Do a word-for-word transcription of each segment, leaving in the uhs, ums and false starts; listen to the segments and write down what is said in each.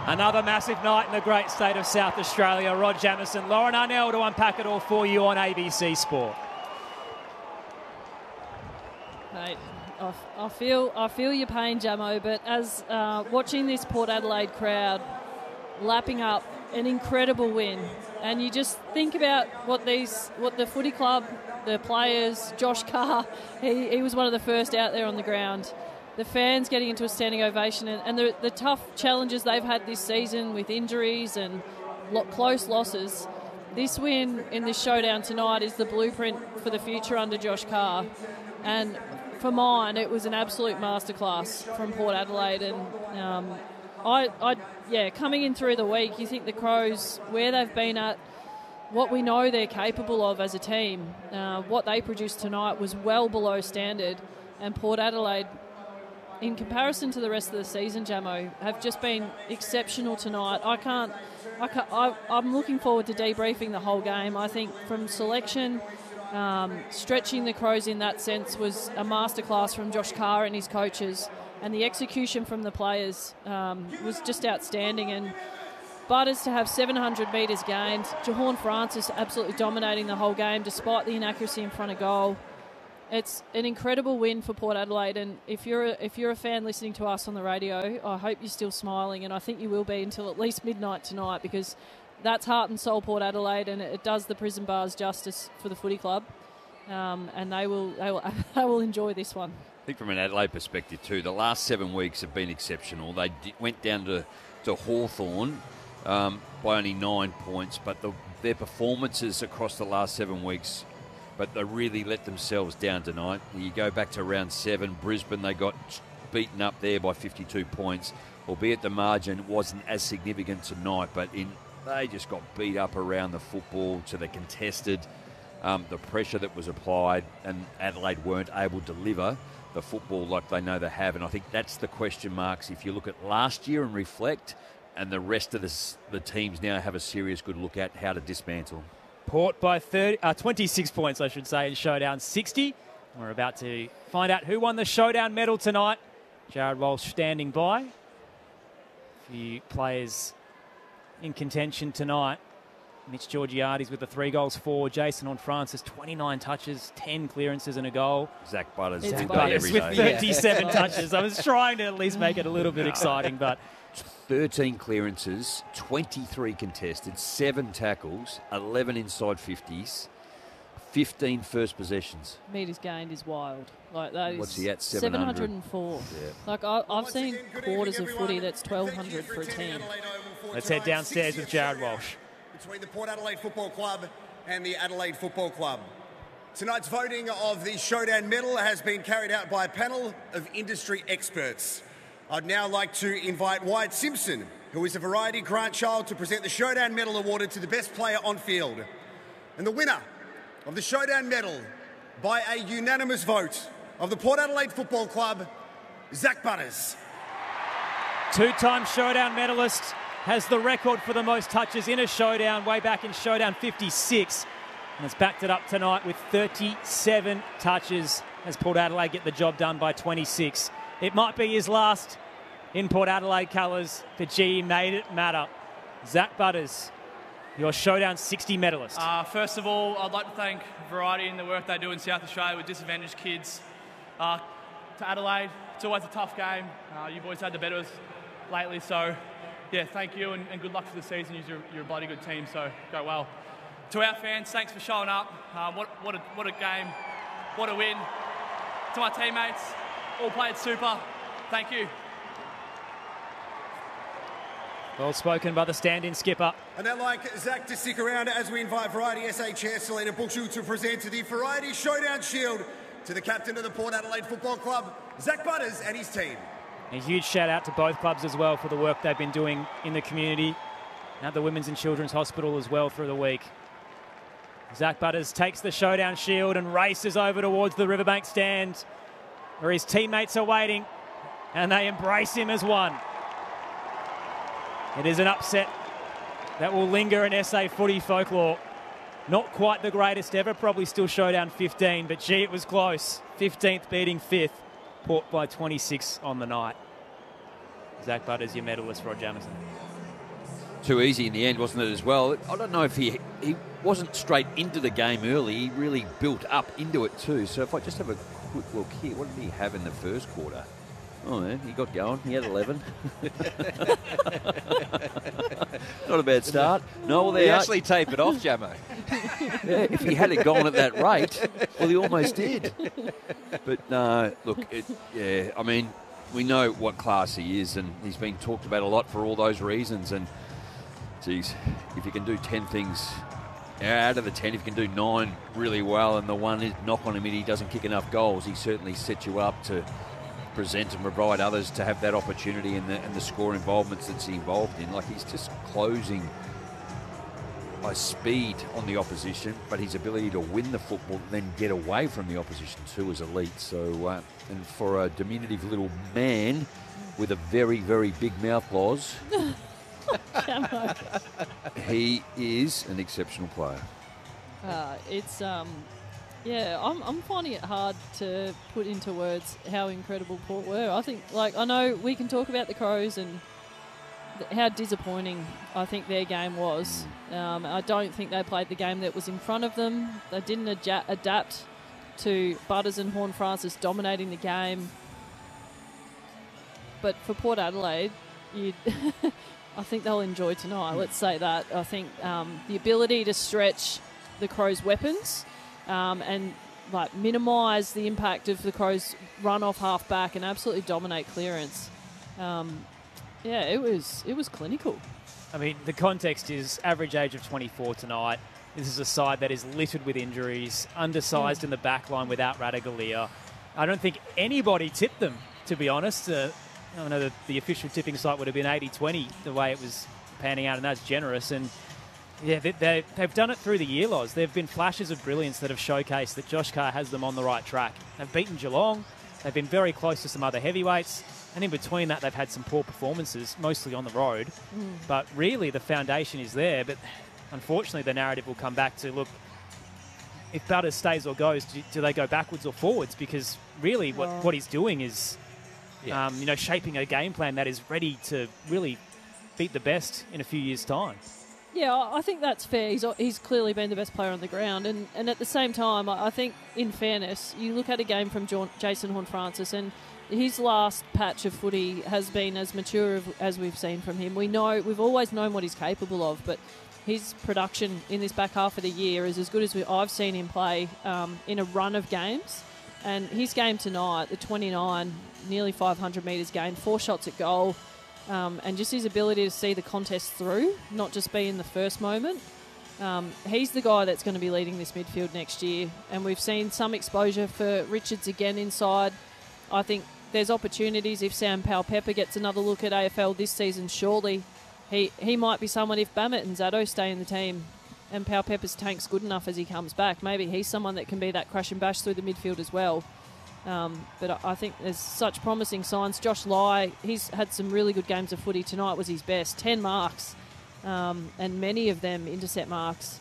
Another massive night in the great state of South Australia. Rod Jamieson, Lauren Arnell to unpack it all for you on A B C Sport. Mate, I, I feel I feel your pain, Jamo, but as uh, watching this Port Adelaide crowd lapping up an incredible win, and you just think about what these, what the footy club, the players, Josh Carr, he, he was one of the first out there on the ground. The fans getting into a standing ovation, and, and the, the tough challenges they've had this season with injuries and lo- close losses. This win in this showdown tonight is the blueprint for the future under Josh Carr. And for mine, it was an absolute masterclass from Port Adelaide. And um, I, I, yeah, coming in through the week, you think the Crows, where they've been at, what we know they're capable of as a team, uh, what they produced tonight was well below standard. And Port Adelaide, in comparison to the rest of the season, Jamo, have just been exceptional tonight. I can't, I can't I, I'm looking forward to debriefing the whole game. I think from selection, um, stretching the Crows in that sense was a masterclass from Josh Carr and his coaches, and the execution from the players um, was just outstanding. And Butters to have seven hundred metres gained, Jahorn Francis absolutely dominating the whole game despite the inaccuracy in front of goal. It's an incredible win for Port Adelaide, and if you're a, if you're a fan listening to us on the radio, I hope you're still smiling, and I think you will be until at least midnight tonight, because that's heart and soul Port Adelaide, and it does the prison bars justice for the footy club, um, and they will, they will they will enjoy this one. I think from an Adelaide perspective too, the last seven weeks have been exceptional. They d- went down to, to Hawthorn um, by only nine points, but the, their performances across the last seven weeks, but they really let themselves down tonight. You go back to round seven, Brisbane, they got beaten up there by fifty-two points, albeit the margin wasn't as significant tonight, but in they just got beat up around the football to the contested, um, the pressure that was applied, and Adelaide weren't able to deliver the football like they know they have. And I think that's the question marks if you look at last year and reflect, and the rest of this, the teams now have a serious good look at how to dismantle. Port by thirty, uh, twenty-six points, I should say, in showdown sixty. We're about to find out who won the showdown medal tonight. Jared Walsh standing by. A few players in contention tonight. Mitch Georgiades with the three goals for. Jason Horne-Francis, twenty-nine touches, ten clearances and a goal. Zach Butters, Zach all Butters day, every with day. thirty-seven touches. I was trying to at least make it a little bit exciting, but thirteen clearances, twenty-three contested, seven tackles, eleven inside fifties, fifteen first possessions. Metres gained is wild. Like that is What's he at? seven hundred four. Yeah. Like I, I've seen quarters of footy that's twelve hundred for a team. Let's head downstairs with Jared Walsh. Between the Port Adelaide Football Club and the Adelaide Football Club. Tonight's voting of the Showdown Medal has been carried out by a panel of industry experts. I'd now like to invite Wyatt Simpson, who is a variety grandchild, to present the Showdown Medal awarded to the best player on field. And the winner of the Showdown Medal by a unanimous vote of the Port Adelaide Football Club, Zach Butters. Two-time showdown medalist, has the record for the most touches in a showdown way back in showdown fifty-six, and has backed it up tonight with thirty-seven touches as Port Adelaide get the job done by twenty-six. It might be his last in Port Adelaide colours, but gee, he made it matter. Zach Butters, your showdown sixty medalist. Uh, first of all, I'd like to thank Variety and the work they do in South Australia with disadvantaged kids. Uh, to Adelaide, it's always a tough game. Uh, you boys had the better lately, so yeah, thank you and, and good luck for the season. You're, you're a bloody good team, so go well. To our fans, thanks for showing up. Um, what, what, a, what a game, what a win. To my teammates, all played super. Thank you. Well spoken by the stand-in skipper. And I'd like Zach to stick around as we invite Variety S A Chair Selena Bushel to present the Variety Showdown Shield to the captain of the Port Adelaide Football Club, Zach Butters, and his team. A huge shout out to both clubs as well for the work they've been doing in the community and at the Women's and Children's Hospital as well through the week. Zach Butters takes the showdown shield and races over towards the Riverbank stand where his teammates are waiting and they embrace him as one. It is an upset that will linger in S A footy folklore. Not quite the greatest ever, probably still showdown fifteen, but gee, it was close. fifteenth beating fifth. Port by twenty-six on the night. Zach Butters, your medalist, Rod Jamieson. too easy in the end, wasn't it, as well? I don't know if he he wasn't straight into the game early. He really built up into it too. So if I just have a quick look here, what did he have in the first quarter? Oh, man, he got going. He had eleven. Not a bad start. No, well, they he actually tape it off, Jamo. Yeah, if he had it gone at that rate, well, he almost did. But, no, look, it, yeah, I mean, we know what class he is, and he's been talked about a lot for all those reasons. And, geez, if you can do ten things out of the ten, if you can do nine really well, and the one is knock on him and he doesn't kick enough goals, he certainly sets you up to present and provide others to have that opportunity and the, and the score involvements that's involved in. Like, he's just closing by speed on the opposition, but his ability to win the football and then get away from the opposition too is elite. So, uh, and for a diminutive little man with a very, very big mouth, Loz, he is an exceptional player. Uh, it's um, yeah, I'm I'm finding it hard to put into words how incredible Port were. I think, like, I know we can talk about the Crows and th- how disappointing I think their game was. Um, I don't think they played the game that was in front of them. They didn't adja- adapt to Butters and Horne-Francis dominating the game. But for Port Adelaide, you. I think they'll enjoy tonight. Let's say that. I think um, the ability to stretch the Crows' weapons um, and like minimise the impact of the Crows' run off half back and absolutely dominate clearance. Um, yeah, it was it was clinical. I mean, the context is average age of twenty-four tonight. This is a side that is littered with injuries, undersized mm. in the back line without Ratugolea. I don't think anybody tipped them, to be honest. Uh, I know the, the official tipping site would have been eighty twenty, the way it was panning out, and that's generous. And, yeah, they, they, they've done it through the year, Loz. There have been flashes of brilliance that have showcased that Josh Carr has them on the right track. They've beaten Geelong. They've been very close to some other heavyweights. And in between that, they've had some poor performances, mostly on the road. Mm. But really, the foundation is there. But unfortunately, the narrative will come back to, look, if Butters stays or goes, do, do they go backwards or forwards? Because really what, oh. what he's doing is... Yeah. Um, you know, shaping a game plan that is ready to really beat the best in a few years' time. Yeah, I think that's fair. He's, he's clearly been the best player on the ground. And, and at the same time, I think, in fairness, you look at a game from John, Jason Horne-Francis, and his last patch of footy has been as mature as we've seen from him. We know, we've always known what he's capable of, but his production in this back half of the year is as good as we, I've seen him play um, in a run of games. And his game tonight, the twenty-nine, nearly five hundred metres gained, four shots at goal, um, and just his ability to see the contest through, not just be in the first moment. Um, he's the guy that's going to be leading this midfield next year. And we've seen some exposure for Richards again inside. I think there's opportunities if Sam Powell-Pepper gets another look at A F L this season, surely he, he might be someone, if Bammett and Zaddo stay in the team and Powell-Pepper's tank's good enough as he comes back, maybe he's someone that can be that crash and bash through the midfield as well. Um, but I think there's such promising signs. Josh Lai, he's had some really good games of footy. Tonight was his best. ten marks, um, and many of them intercept marks.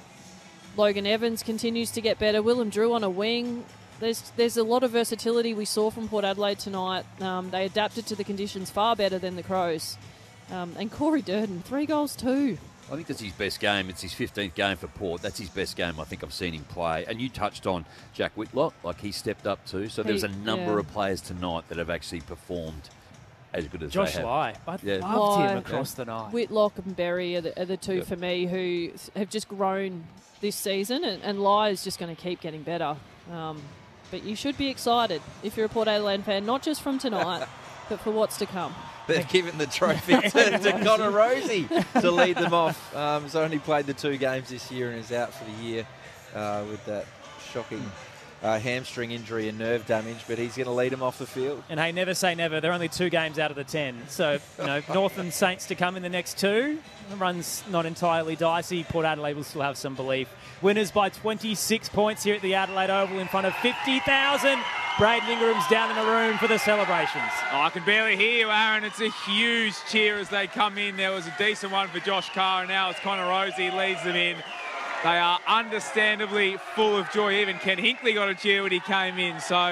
Logan Evans continues to get better. Willem Drew on a wing. There's there's a lot of versatility we saw from Port Adelaide tonight. Um, they adapted to the conditions far better than the Crows. Um, and Corey Durden, three goals too. I think that's his best game. It's his fifteenth game for Port. That's his best game I think I've seen him play. And you touched on Jack Whitlock, like he stepped up too. So there's a number yeah. of players tonight that have actually performed as good as Josh they have. Lai. I yeah. loved Lai, him across yeah. the night. Whitlock and Berry are the, are the two yep. for me who have just grown this season. And, and Lai is just going to keep getting better. Um, but you should be excited if you're a Port Adelaide fan, not just from tonight, but for what's to come. They've given the trophy to, to Connor Rosie to lead them off. Um, he's only played the two games this year and is out for the year uh, with that shocking uh, hamstring injury and nerve damage, but he's going to lead them off the field. And hey, never say never. They're only two games out of the ten. So, you know, Northern Saints to come in the next two. The run's not entirely dicey. Port Adelaide will still have some belief. Winners by twenty-six points here at the Adelaide Oval in front of fifty thousand. Braden Ingram's down in the room for the celebrations. Oh, I can barely hear you, Aaron. It's a huge cheer as they come in. There was a decent one for Josh Carr, and now it's Connor Rosie leads them in. They are understandably full of joy. Even Ken Hinkley got a cheer when he came in. So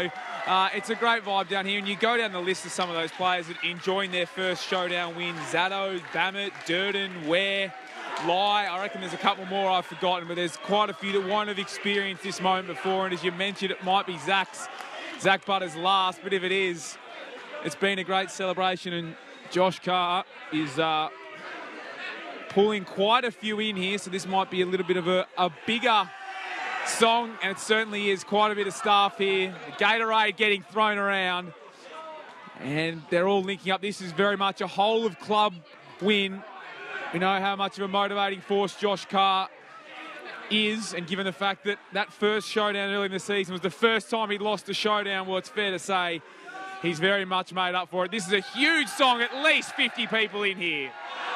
Uh, it's a great vibe down here, and you go down the list of some of those players that enjoying their first showdown win. Zaddo, Bammett, Durden, Ware, Lai. I reckon there's a couple more I've forgotten, but there's quite a few that won't have experienced this moment before, and as you mentioned, it might be Zach's, Zach Butter's last, but if it is, it's been a great celebration, and Josh Carr is uh, pulling quite a few in here, so this might be a little bit of a, a bigger song, and it certainly is. Quite a bit of staff here. The Gatorade getting thrown around, and they're all linking up. This is very much a whole of club win. We know how much of a motivating force Josh Carr is, and given the fact that that first showdown early in the season was the first time he'd lost a showdown, well, it's fair to say he's very much made up for it. This is a huge song, at least fifty people in here.